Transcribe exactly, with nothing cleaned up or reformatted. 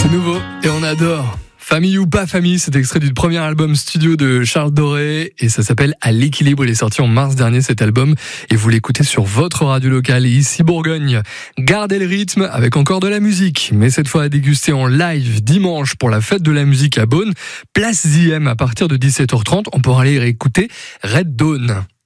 C'est nouveau et on adore. Famille ou pas famille, c'est extrait du premier album studio de Charles Doré et ça s'appelle À l'équilibre. Il est sorti en mars dernier cet album et vous l'écoutez sur votre radio locale ici Bourgogne. Gardez le rythme avec encore de la musique, mais cette fois à déguster en live dimanche pour la fête de la musique à Beaune. Place Z M à partir de dix-sept heures trente, on pourra aller écouter Red Dawn.